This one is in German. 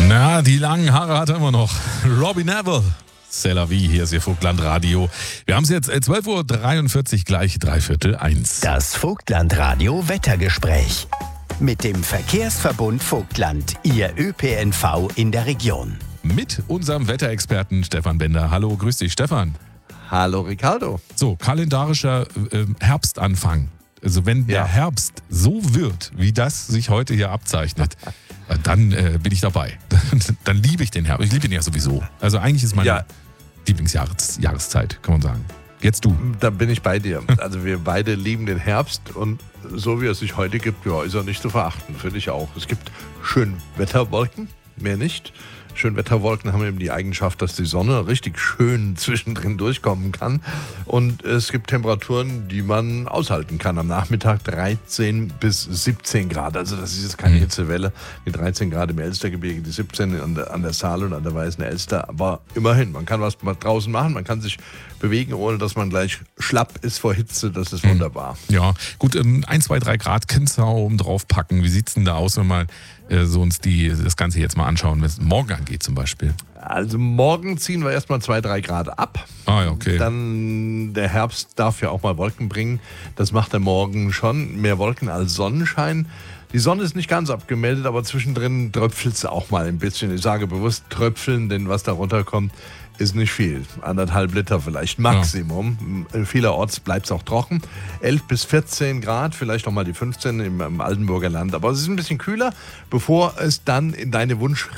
Na, die langen Haare hat er immer noch. Robbie Neville. C'est la vie, hier ist Ihr Vogtland-Radio. Wir haben es jetzt 12.43 Uhr, gleich 1:15. Das Vogtland-Radio Wettergespräch. Mit dem Verkehrsverbund Vogtland, Ihr ÖPNV in der Region. Mit unserem Wetterexperten Stefan Bender. Hallo, grüß dich, Stefan. Hallo Ricardo. So, kalendarischer Herbstanfang. Also wenn der Herbst so wird, wie das sich heute hier abzeichnet, dann bin ich dabei. Dann liebe ich den Herbst. Ich liebe ihn ja sowieso. Also eigentlich ist meine Lieblingsjahreszeit, kann man sagen. Jetzt du. Da bin ich bei dir. Also wir beide lieben den Herbst und so wie es sich heute gibt, ja, ist er nicht zu verachten, finde ich auch. Es gibt Schönwetterwolken, mehr nicht. Schönwetterwolken haben eben die Eigenschaft, dass die Sonne richtig schön zwischendrin durchkommen kann. Und es gibt Temperaturen, die man aushalten kann. Am Nachmittag 13 bis 17 Grad. Also das ist jetzt keine Hitzewelle. Die 13 Grad im Elstergebirge, die 17 an der Saale und an der Weißen Elster. Aber immerhin, man kann was draußen machen. Man kann sich bewegen, ohne dass man gleich schlapp ist vor Hitze. Das ist wunderbar. Ja, gut, 1, 2, 3 Grad kannst du oben drauf packen. Wie sieht es denn da aus, wenn wir so uns das Ganze jetzt mal anschauen, wenn es morgen angeht zum Beispiel? Also morgen ziehen wir erstmal 2, 3 Grad ab. Ah ja, okay. Dann der Herbst darf ja auch mal Wolken bringen. Das macht er morgen schon. Mehr Wolken als Sonnenschein. Die Sonne ist nicht ganz abgemeldet, aber zwischendrin tröpfelt es auch mal ein bisschen. Ich sage bewusst tröpfeln, denn was da runterkommt, ist nicht viel. 1,5 Liter vielleicht Maximum. Ja. Vielerorts bleibt es auch trocken. 11 bis 14 Grad, vielleicht noch mal die 15 im Altenburger Land. Aber es ist ein bisschen kühler, bevor es dann in deine